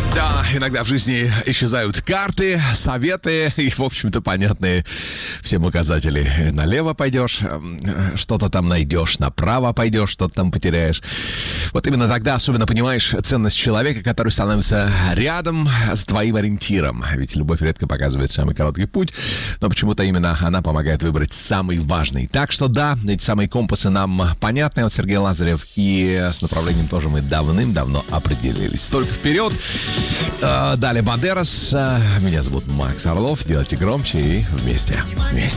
Да, иногда в жизни исчезают карты, советы и, в общем-то, понятные всем указатели. Налево пойдешь, что-то там найдешь, направо пойдешь, что-то там потеряешь. Вот именно тогда особенно понимаешь ценность человека, который становится рядом с твоим ориентиром. Ведь любовь редко показывает самый короткий путь, но почему-то именно она помогает выбрать самый важный. Так что да, эти самые компасы нам понятны. Вот Сергей Лазарев, и с направлением тоже мы давным-давно определились. Только вперед. Далее Бандерас. Меня зовут Макс Орлов. Делайте громче и вместе.